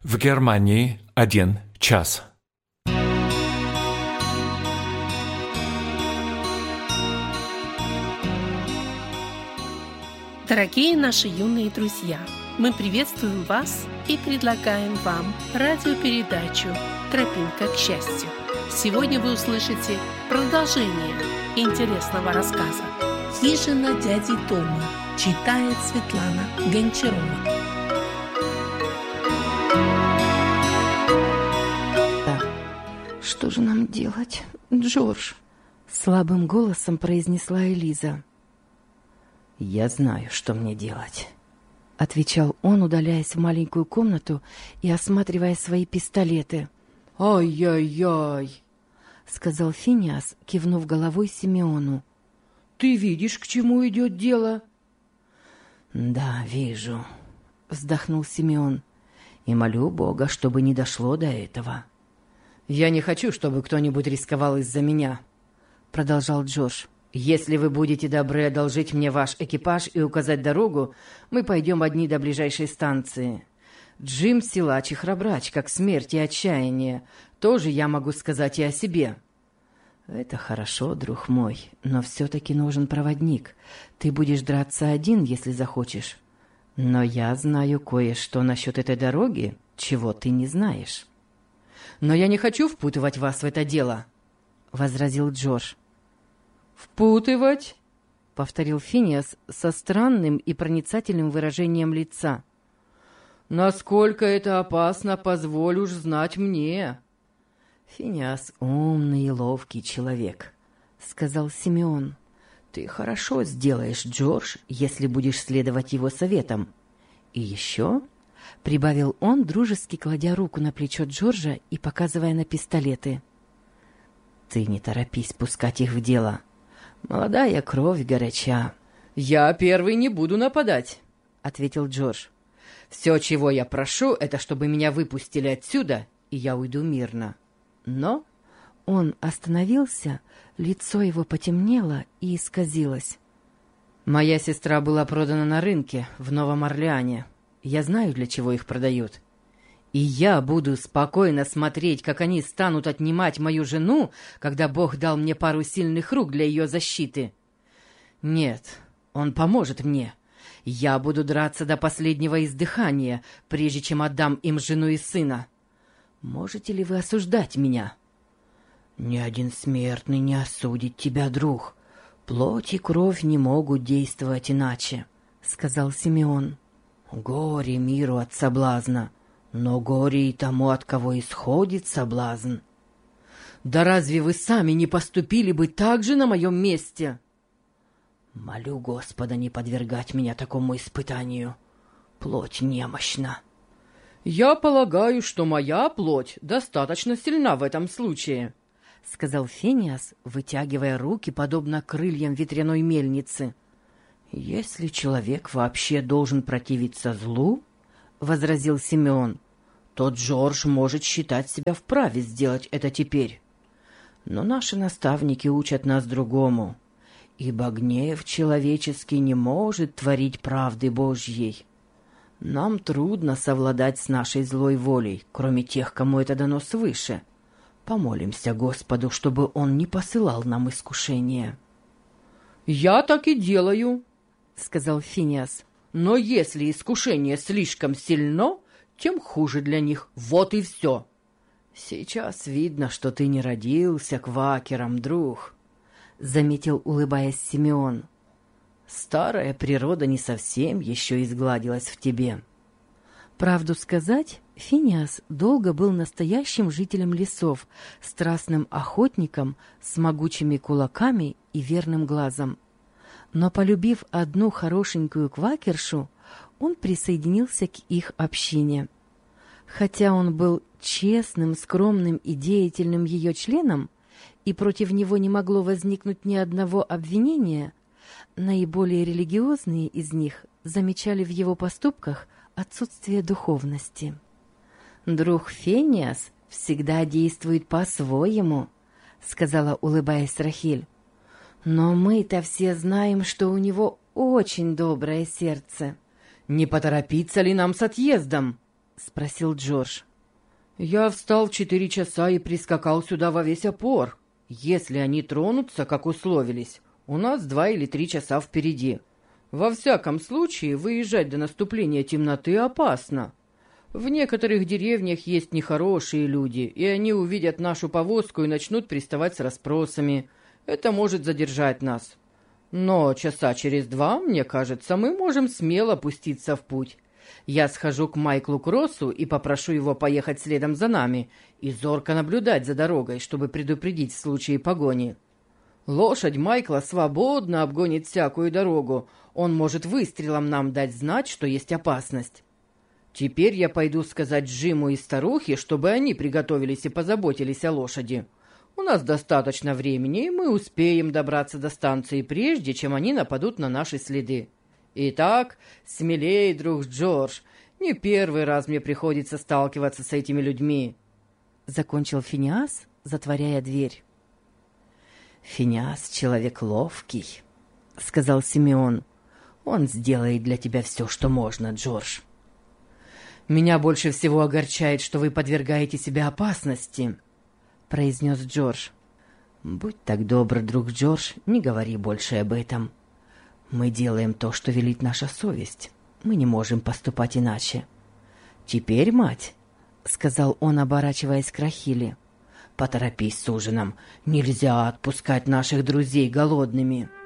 В Германии 1 час. Дорогие наши юные друзья, мы приветствуем вас и предлагаем вам радиопередачу «Тропинка к счастью». Сегодня вы услышите продолжение интересного рассказа «Хижина дяди Тома», читает Светлана Гончарова. «Что же нам делать, Джордж?» — слабым голосом произнесла Элиза. «Я знаю, что мне делать», — отвечал он, удаляясь в маленькую комнату и осматривая свои пистолеты. «Ай-яй-яй», — сказал Финиас, кивнув головой Симеону. «Ты видишь, к чему идет дело?» «Да, вижу», — вздохнул Симеон, — «и молю Бога, чтобы не дошло до этого». «Я не хочу, чтобы кто-нибудь рисковал из-за меня», — продолжал Джордж. «Если вы будете добры одолжить мне ваш экипаж и указать дорогу, мы пойдем одни до ближайшей станции. Джим силач и храбрач, как смерть и отчаяние. Тоже я могу сказать и о себе». «Это хорошо, друг мой, но все-таки нужен проводник. Ты будешь драться один, если захочешь. Но я знаю кое-что насчет этой дороги, чего ты не знаешь». «Но я не хочу впутывать вас в это дело», — возразил Джордж. «Впутывать?» — повторил Финиас со странным и проницательным выражением лица. «Насколько это опасно, позволь уж знать мне». «Финиас умный и ловкий человек», — сказал Симеон. «Ты хорошо сделаешь, Джордж, если будешь следовать его советам. И еще...» — прибавил он, дружески кладя руку на плечо Джорджа и показывая на пистолеты. «Ты не торопись пускать их в дело. Молодая кровь горяча». «Я первый не буду нападать», — ответил Джордж. «Все, чего я прошу, это чтобы меня выпустили отсюда, и я уйду мирно». Но он остановился, лицо его потемнело и исказилось. «Моя сестра была продана на рынке в Новом Орлеане. Я знаю, для чего их продают. И я буду спокойно смотреть, как они станут отнимать мою жену, когда Бог дал мне пару сильных рук для ее защиты. Нет, он поможет мне. Я буду драться до последнего издыхания, прежде чем отдам им жену и сына. Можете ли вы осуждать меня?» «Ни один смертный не осудит тебя, друг. Плоть и кровь не могут действовать иначе», — сказал Симеон. «Горе миру от соблазна, но горе и тому, от кого исходит соблазн». «Да разве вы сами не поступили бы так же на моем месте?» «Молю Господа не подвергать меня такому испытанию. Плоть немощна». «Я полагаю, что моя плоть достаточно сильна в этом случае», — сказал Финиас, вытягивая руки, подобно крыльям ветряной мельницы. «Если человек вообще должен противиться злу, — возразил Симеон, — то Джордж может считать себя вправе сделать это теперь. Но наши наставники учат нас другому, ибо гнев человеческий не может творить правды Божьей. Нам трудно совладать с нашей злой волей, кроме тех, кому это дано свыше. Помолимся Господу, чтобы Он не посылал нам искушения». «Я так и делаю», — сказал Финиас. «Но если искушение слишком сильно, тем хуже для них. Вот и все». «Сейчас видно, что ты не родился квакером, друг», — заметил, улыбаясь Симеон. «Старая природа не совсем еще изгладилась в тебе». Правду сказать, Финиас долго был настоящим жителем лесов, страстным охотником с могучими кулаками и верным глазом. Но, полюбив одну хорошенькую квакершу, он присоединился к их общине. Хотя он был честным, скромным и деятельным ее членом, и против него не могло возникнуть ни одного обвинения, наиболее религиозные из них замечали в его поступках отсутствие духовности. «Друг Финиас всегда действует по-своему», — сказала, улыбаясь Рахиль. «Но мы-то все знаем, что у него очень доброе сердце». «Не поторопиться ли нам с отъездом?» — спросил Джордж. «Я встал в 4 часа и прискакал сюда во весь опор. Если они тронутся, как условились, у нас 2 или 3 часа впереди. Во всяком случае, выезжать до наступления темноты опасно. В некоторых деревнях есть нехорошие люди, и они увидят нашу повозку и начнут приставать с расспросами. Это может задержать нас. Но часа через 2, мне кажется, мы можем смело пуститься в путь. Я схожу к Майклу Кроссу и попрошу его поехать следом за нами и зорко наблюдать за дорогой, чтобы предупредить в случае погони. Лошадь Майкла свободно обгонит всякую дорогу. Он может выстрелом нам дать знать, что есть опасность. Теперь я пойду сказать Джиму и старухе, чтобы они приготовились и позаботились о лошади. У нас достаточно времени, и мы успеем добраться до станции, прежде чем они нападут на наши следы. Итак, смелей, друг Джордж. Не первый раз мне приходится сталкиваться с этими людьми. Закончил Финиас, затворяя дверь. «Финиас — человек ловкий», — сказал Симеон. «Он сделает для тебя все, что можно, Джордж». «Меня больше всего огорчает, что вы подвергаете себя опасности», — произнес Джордж. «Будь так добр, друг Джордж, не говори больше об этом. Мы делаем то, что велит наша совесть. Мы не можем поступать иначе. Теперь, мать, — сказал он, оборачиваясь к Рахиле, — поторопись с ужином. Нельзя отпускать наших друзей голодными».